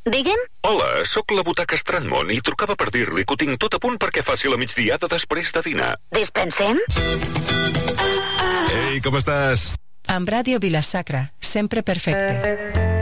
Digue'm? Hola, sóc la butaca Strandmont i trucava per dir-li que ho tinc tot a punt perquè faci la migdiada després de dinar. Dispensem? Ei, com estàs? Amb Ràdio Vila-sacra, sempre perfecte.